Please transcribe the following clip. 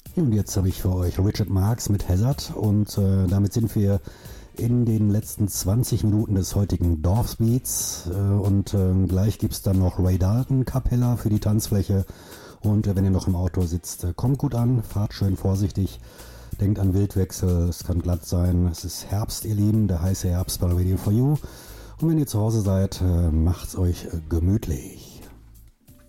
Und jetzt habe ich für euch Richard Marx mit Hazard und damit sind wir in den letzten 20 Minuten des heutigen Dorfbeats und gleich gibt es dann noch Ray Dalton, Capella für die Tanzfläche und wenn ihr noch im Auto sitzt, kommt gut an, fahrt schön vorsichtig, denkt an Wildwechsel, es kann glatt sein, es ist Herbst, ihr Lieben, der heiße Herbst bei Radio for You und wenn ihr zu Hause seid, macht's euch gemütlich.